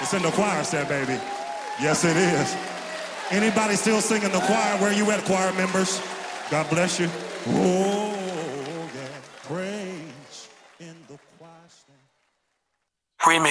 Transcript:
It's in the choir set, baby. Yes, it is. Anybody still singing the choir? Where you at, choir members? God bless you. Oh, yeah. Praise in the choir stand.